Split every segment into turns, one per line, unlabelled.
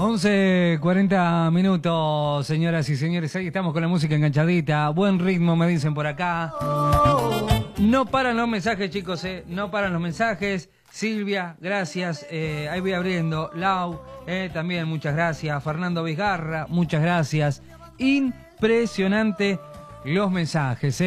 11:40, señoras y señores. Ahí estamos con la música enganchadita. Buen ritmo, me dicen por acá. No paran los mensajes, chicos, no paran los mensajes. Silvia, gracias. Ahí voy abriendo. Lau, también muchas gracias. Fernando Vizgarra, muchas gracias. Impresionante los mensajes,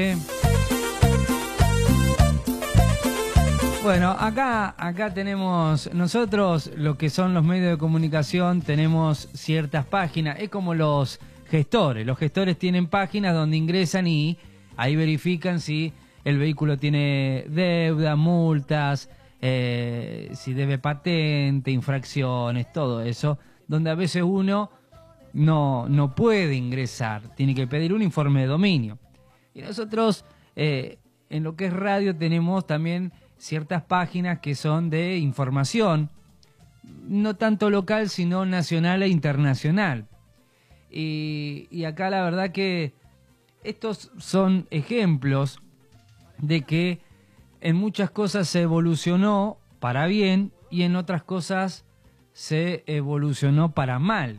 Bueno, acá tenemos nosotros lo que son los medios de comunicación, tenemos ciertas páginas, es como los gestores. Los gestores tienen páginas donde ingresan y ahí verifican si el vehículo tiene deuda, multas, si debe patente, infracciones, todo eso, donde a veces uno no puede ingresar, tiene que pedir un informe de dominio. Y nosotros en lo que es radio tenemos también ciertas páginas que son de información, no tanto local, sino nacional e internacional. Y acá la verdad que estos son ejemplos de que en muchas cosas se evolucionó para bien y en otras cosas se evolucionó para mal.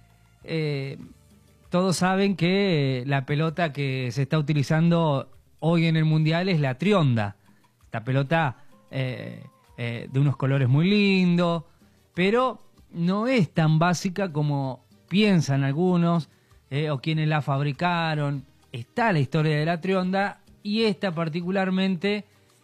Todos saben que la pelota que se está utilizando hoy en el Mundial es la trionda. Esta pelota de unos colores muy lindos, pero no es tan básica como piensan algunos o quienes la fabricaron. Está la historia de la trionda y esta particularmente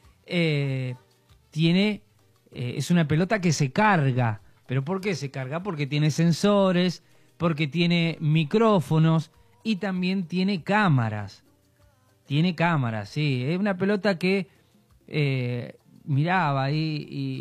es una pelota que se carga. ¿Pero por qué se carga? Porque tiene sensores, porque tiene micrófonos y también tiene cámaras. Tiene cámaras, sí. Es una pelota que miraba ahí